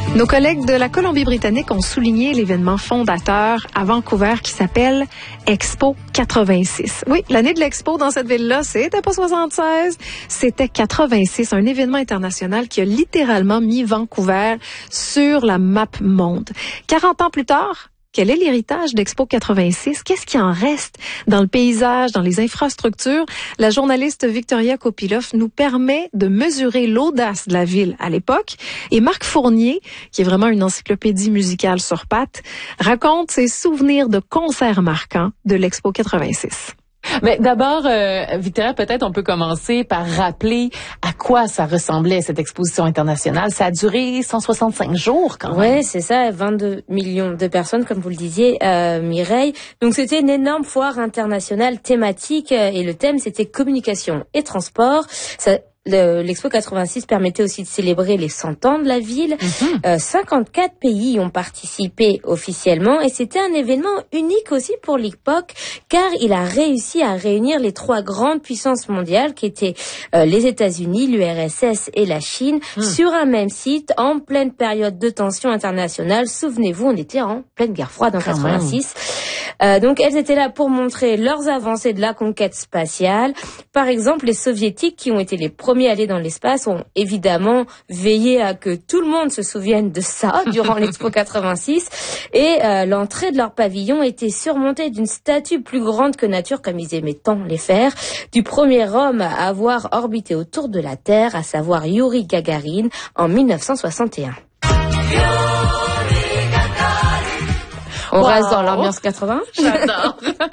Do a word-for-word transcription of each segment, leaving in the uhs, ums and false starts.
Nos collègues de la Colombie-Britannique ont souligné l'événement fondateur à Vancouver qui s'appelle Expo quatre-vingt-six. Oui, l'année de l'Expo dans cette ville-là, c'était pas soixante-seize, c'était quatre-vingt-six, un événement international qui a littéralement mis Vancouver sur la map monde. quarante ans plus tard, quel est l'héritage d'Expo quatre-vingt-six? Qu'est-ce qui en reste dans le paysage, dans les infrastructures? La journaliste Victoria Kopilov nous permet de mesurer l'audace de la ville à l'époque. Et Marc Fournier, qui est vraiment une encyclopédie musicale sur pattes, raconte ses souvenirs de concerts marquants de l'Expo quatre-vingt-six. Mais d'abord, euh, Victoria, peut-être on peut commencer par rappeler à quoi ça ressemblait cette exposition internationale. Ça a duré cent soixante-cinq jours quand même. Ouais, c'est ça, vingt-deux millions de personnes, comme vous le disiez, euh, Mireille. Donc c'était une énorme foire internationale thématique euh, et le thème c'était communication et transport. Ça, Le, L'Expo quatre-vingt-six permettait aussi de célébrer les cent ans de la ville. Mm-hmm. Euh, cinquante-quatre pays y ont participé officiellement et c'était un événement unique aussi pour l'époque car il a réussi à réunir les trois grandes puissances mondiales qui étaient euh, les États-Unis, l'U R S S et la Chine mm. sur un même site en pleine période de tension internationale. Souvenez-vous, on était en pleine guerre froide en quatre-vingt-six. Euh, donc elles étaient là pour montrer leurs avancées de la conquête spatiale. Par exemple, les soviétiques qui ont été les premiers à aller dans l'espace ont évidemment veillé à que tout le monde se souvienne de ça durant l'Expo quatre-vingt-six et euh, l'entrée de leur pavillon était surmontée d'une statue plus grande que nature, comme ils aimaient tant les faire, du premier homme à avoir orbité autour de la Terre, à savoir Youri Gagarin en mille neuf cent soixante et un. On wow. reste dans l'ambiance quatre-vingts. J'adore.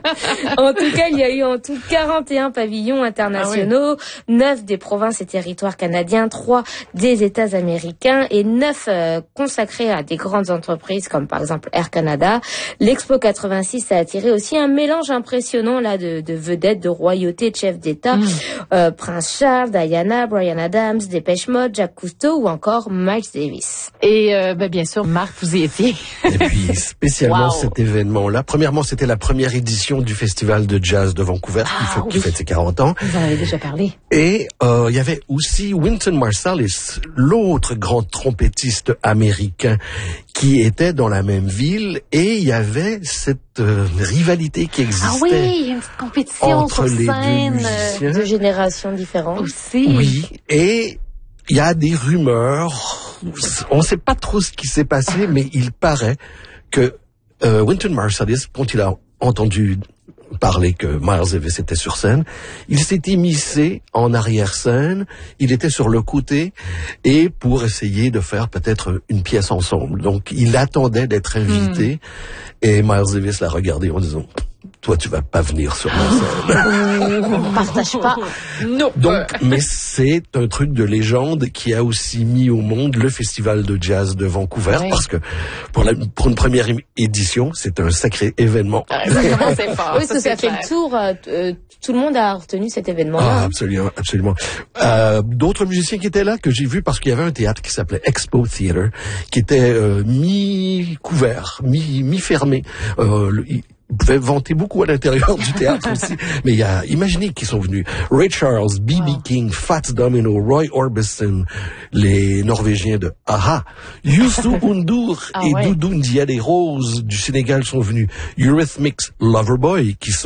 En tout cas, il y a eu en tout quarante et un pavillons internationaux, ah oui. neuf des provinces et territoires canadiens, trois des États américains et neuf euh, consacrés à des grandes entreprises comme par exemple Air Canada. L'Expo quatre-vingt-six a attiré aussi un mélange impressionnant là de, de vedettes, de royautés, de chefs d'État. Mm. Euh, Prince Charles, Diana, Bryan Adams, Dépêche Mode, Jacques Cousteau ou encore Miles Davis. Et euh, ben, bien sûr, Marc, vous y étiez. Et puis spécialement wow. cet événement-là. Premièrement, c'était la première édition du Festival de jazz de Vancouver, ah, qui, fait, oui. qui fête ses quarante ans. Vous en avez déjà parlé. Et euh, il y avait aussi Wynton Marsalis, l'autre grand trompettiste américain, qui était dans la même ville. Et il y avait cette euh, rivalité qui existait. Ah oui, il y a une petite compétition entre sur les scène, deux musiciens. De générations différentes. Aussi. Oui, et il y a des rumeurs. On ne sait pas trop ce qui s'est passé, mais il paraît que Euh, Wynton Marsalis, quand il a entendu parler que Miles Davis était sur scène, il s'est immiscé en arrière-scène, il était sur le côté, et pour essayer de faire peut-être une pièce ensemble. Donc, il attendait d'être invité, mm. et Miles Davis l'a regardé en disant... Toi, tu vas pas venir sur ma scène. On partage pas. Non. Donc, mais c'est un truc de légende qui a aussi mis au monde le Festival de jazz de Vancouver, oui. parce que pour, la, pour une première édition, c'est un sacré événement. Ah, ça commençait fort. Oui, ça, ça fait le tour. Euh, tout le monde a retenu cet événement-là. Ah, absolument, absolument. Euh, d'autres musiciens qui étaient là que j'ai vus parce qu'il y avait un théâtre qui s'appelait Expo Theatre, qui était euh, mi-couvert, mi, mi-fermé. Euh, le, Vous pouvez vanter beaucoup à l'intérieur du théâtre aussi. Mais il y a, imaginez qu'ils sont venus. Ray Charles, B B wow. King, Fats Domino, Roy Orbison, les Norvégiens de Aha, Youssou N'Dour ah, et ouais. Doudou Ndiaye Rose du Sénégal sont venus. Eurythmics, Loverboy, qui sont